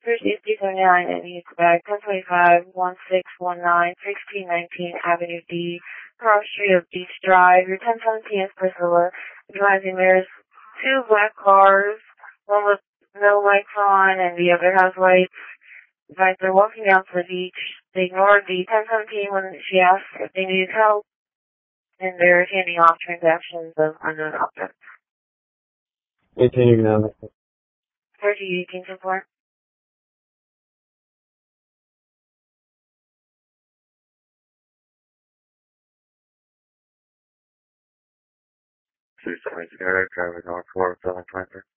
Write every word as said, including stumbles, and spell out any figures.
Safety seventy-nine and you Quebec, ten twenty-five, sixteen nineteen, sixteen nineteen Avenue D, Cross Street of Beach Drive. Your ten seventeen is Priscilla. Advising there's two black cars, one with no lights on and the other has lights. Advised they're walking down to the beach. They ignored the ten seventeen when she asked if they needed help, and they're handing off transactions of unknown objects. eighteen now. thirty eighteen support. Two seventy Sierra, driver North four, seven twenty-three.